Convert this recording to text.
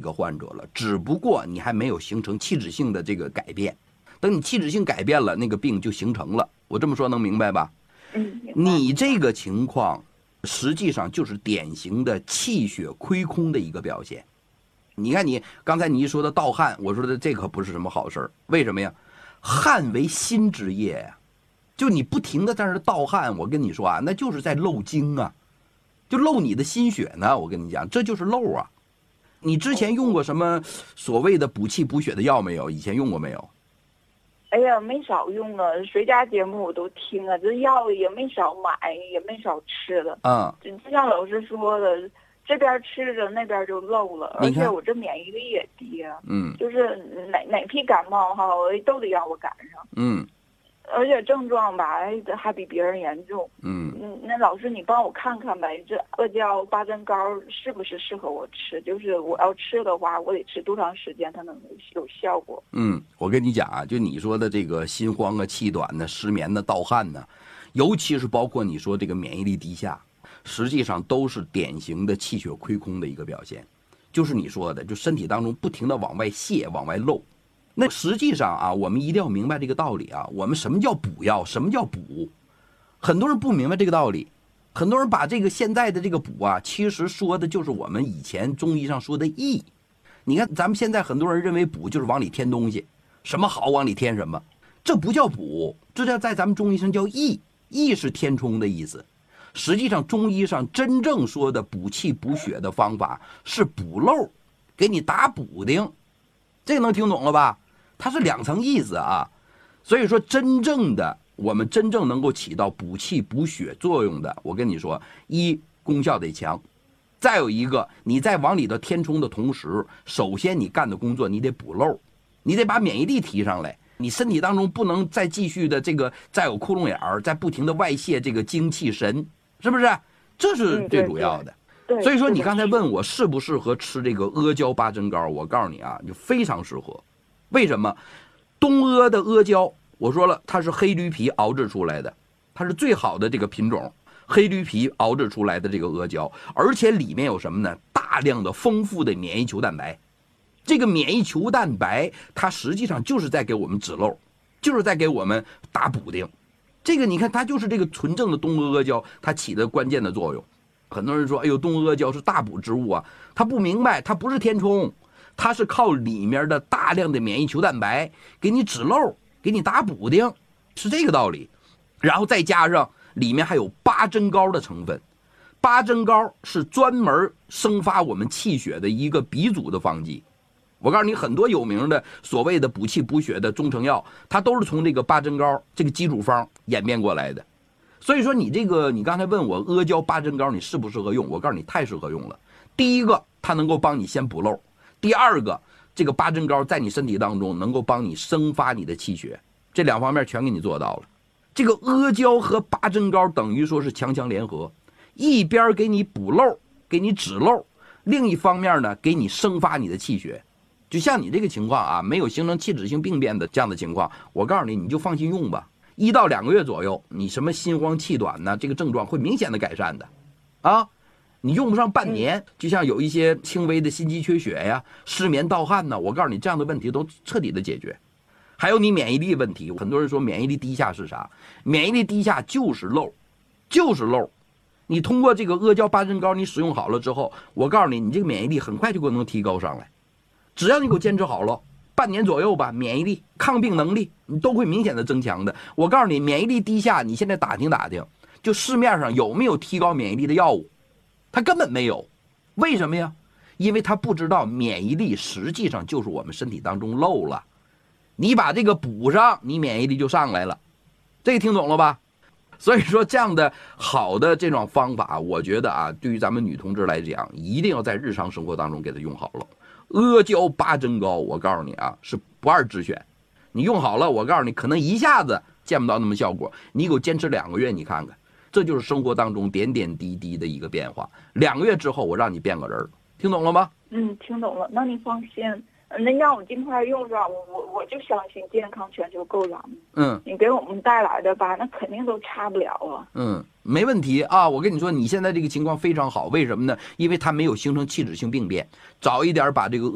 个患者了，只不过你还没有形成器质性的这个改变。等你器质性改变了，那个病就形成了。我这么说能明白吧？你这个情况实际上就是典型的气血亏空的一个表现。你看你刚才你一说的盗汗，我说的这可不是什么好事。为什么呀？汗为心之液呀，就你不停的在那盗汗，我跟你说啊，那就是在漏精啊，就漏你的心血呢。我跟你讲，这就是漏啊。你之前用过什么所谓的补气补血的药没有？以前用过没有？ 哎呀，没少用啊，谁家节目我都听啊，这药也没少买，也没少吃的。就像老师说的，这边吃着那边就漏了，而且我这免疫力也低啊。就是哪批感冒哈，都得让我赶上。而且症状吧，还比别人严重。那老师你帮我看看呗，这阿胶八珍膏是不是适合我吃？就是我要吃的话，我得吃多长时间它能有效果？ 我跟你讲啊，就你说的这个心慌啊、气短呢、失眠呢、盗汗呢，尤其是包括你说这个免疫力低下，实际上都是典型的气血亏空的一个表现。就是你说的，就身体当中不停的往外泄、往外漏。那实际上啊，我们一定要明白这个道理啊。我们什么叫补药？什么叫补？很多人不明白这个道理，很多人把这个现在的这个补啊，其实说的就是我们以前中医上说的益。你看咱们现在很多人认为补就是往里添东西，什么好往里添什么，这不叫补，这叫在咱们中医上叫益。益是填充的意思。实际上中医上真正说的补气补血的方法是补漏，给你打补丁，这个能听懂了吧？它是两层意思啊。所以说真正的我们真正能够起到补气补血作用的，我跟你说，一功效得强，再有一个你在往里头填充的同时，首先你干的工作你得补漏，你得把免疫力提上来，你身体当中不能再继续的这个再有窟窿眼儿，再不停的外泄这个精气神，是不是？这是最主要的。所以说你刚才问我适不适合吃这个阿胶八珍膏，我告诉你啊，就非常适合。为什么？东阿的阿胶，我说了，它是黑驴皮熬制出来的，它是最好的这个品种，黑驴皮熬制出来的这个阿胶，而且里面有什么呢？大量的丰富的免疫球蛋白。这个免疫球蛋白，它实际上就是在给我们止漏，就是在给我们打补丁。这个你看，它就是这个纯正的东阿阿胶，它起的关键的作用。很多人说，哎呦，东阿阿胶是大补之物啊，他不明白，它不是填充，它是靠里面的大量的免疫球蛋白给你止漏，给你打补丁，是这个道理。然后再加上里面还有八珍膏的成分，八珍膏是专门生发我们气血的一个鼻祖的方剂。我告诉你，很多有名的所谓的补气补血的中成药，它都是从这个八珍膏这个基础方演变过来的。所以说你这个，你刚才问我阿胶八珍膏你适不适合用，我告诉你太适合用了。第一个，它能够帮你先补漏；第二个，这个八珍膏在你身体当中能够帮你生发你的气血，这两方面全给你做到了。这个阿胶和八珍膏等于说是强强联合，一边给你补漏，给你止漏，另一方面呢，给你生发你的气血。就像你这个情况啊，没有形成器质性病变的这样的情况，我告诉你，你就放心用吧。1到2个月左右，你什么心慌气短呢，这个症状会明显的改善的，啊，你用不上半年，就像有一些轻微的心肌缺血呀、失眠盗汗呢，我告诉你，这样的问题都彻底的解决。还有你免疫力问题，很多人说免疫力低下是啥？免疫力低下就是漏，就是漏。你通过这个阿胶八珍膏，你使用好了之后，我告诉你，你这个免疫力很快就能提高上来。只要你给我坚持好了，半年左右吧，免疫力、抗病能力你都会明显的增强的。我告诉你，免疫力低下，你现在打听打听，就市面上有没有提高免疫力的药物？它根本没有。为什么呀？因为他不知道免疫力实际上就是我们身体当中漏了，你把这个补上，你免疫力就上来了。这个听懂了吧？所以说这样的好的这种方法，我觉得啊，对于咱们女同志来讲，一定要在日常生活当中给它用好了。阿胶八珍膏，我告诉你啊，是不二之选。你用好了，我告诉你，可能一下子见不到那么效果，你给我坚持2个月，你看看，这就是生活当中点点滴滴的一个变化。2个月之后，我让你变个人，听懂了吗？ 听懂了。那你放心，那让我尽快用上，我就相信健康全球够咱们。你给我们带来的吧，那肯定都差不了啊。 没问题啊！我跟你说，你现在这个情况非常好，为什么呢？因为它没有形成器质性病变，早一点把这个